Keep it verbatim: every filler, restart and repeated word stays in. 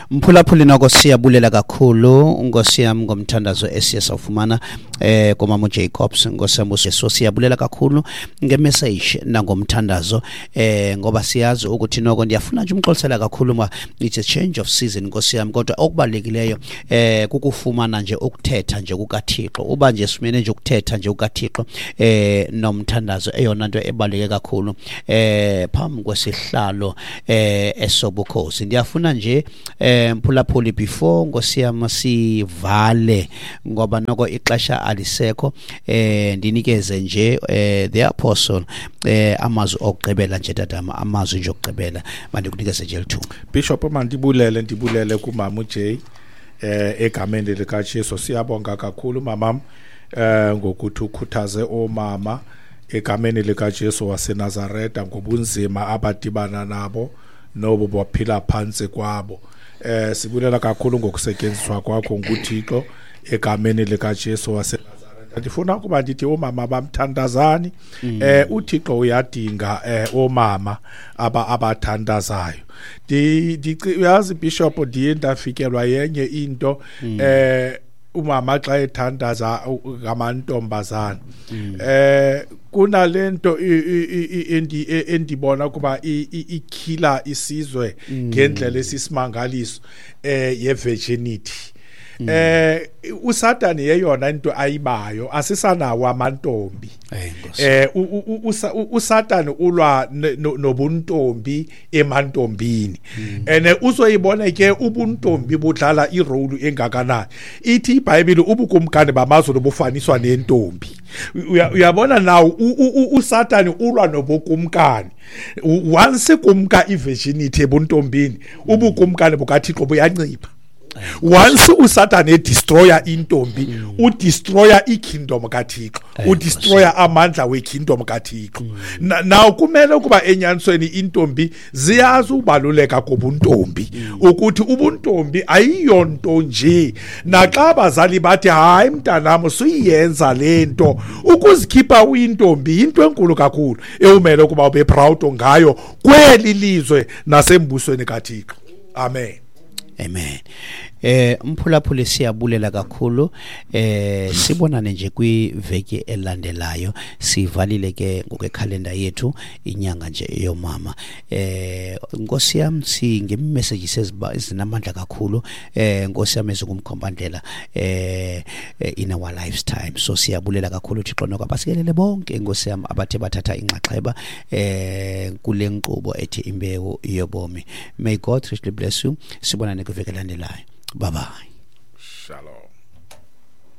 Mphulaphuli noko siyabulela kakhulu Nkosi yami ngomthandazo esiyasafumana eh koMama Jacobs Nkosi yami so siyabulela kakhulu ngemessage nangomthandazo eh ngoba siyazi ukuthi noko ndiyafuna nje umxolisela kakhulu ma it's a change of season Nkosi yami kodwa okubalulekileyo eh kukufumana nje ukuthetha nje kukaThixo uba nje simene nje ukuthetha nje kukaThixo eh nomthandazo eyona nto ebaleke kakhulu eh phambi kwesihlalo eh esobukhosi ndiyafuna nje eh mphulaphuli before Nkosi yami sivale ngoba noko ixesha alisekho eh ndinikeze nje eh the apostle eh amazwi okugqibela nje tatama amazwi nje okugqibela mandikunikeze nje lithuba Bishop mandibulele ndibulele kuMama J eh egameni lika Jesu siyabonga kakhulu mamam eh ngokuthi ukhuthaze omama egameni lika Jesu waseNazareta ngobunzima abadibana nabo nobo baphila phansi kwabo eh sibulela kakhulu ngokusetyenziswa kwakho nguThixo egameni lika Jesu waseNazareta ndifuna ukuba ndithi omama bamthandazani mm. eh uThixo uyadinga eh omama aba abathandazayo di uyazi Bishop ndiye ndafikelwa yenye into mm. eh umama xa ethandaza ngamantombazana mm. eh kunalento endi endibona kuba ikhila isizwe ngendlela esisimangaliso eh ye virginity Mm. eh uSathane yeyona into ayibayo asisanawo amantombi eh uSathane ulwa nobuntombi emantombini mm. ene uzoyibona ke ubuntombi budlala irole engakanani ithi iBhayibheli ubukumkani bamazulu bufaniswa nentombi uyabona nawo uSathane ulwa nobukumkani once kumka ivirginity ebuntombini ubukumkani bukaThixo buyancipha once uSathane destroyer intombi mm. udestroyer ikingdom kaThixo udestroyer amandla wekingdom kaThixo mm. now kumele ukuba enyanisweni intombi ziyazi ubaluleka kobuntombi mm. ukuthi ubuntombi ayiyonto nje naxa abazali bathi hayi mntanami suyenza lento ukuzikhipha uyintombi into enkulu kakhulu eumele ukuba ube proud ngayo kweli lizwe nasembusweni kaThixo amen Amen. Eh umphulaphuli siyabulela kakhulu eh sibonane nje kwiveki elandelayo sivalile ke ngokwekhalenda yethu inyanga nje yomama eh Nkosi yami singemessages ezinamandla kakhulu eh Nkosi yami ezingumkhombandlela eh in our lifetime so siyabulela kakhulu Thixo nokabasikelele bonke Nkosi yami abathe bathatha inxaxheba eh kule nkqubo ethi imbewu yobomi may God richly bless you sibonane kwiveki elandelayo bye bye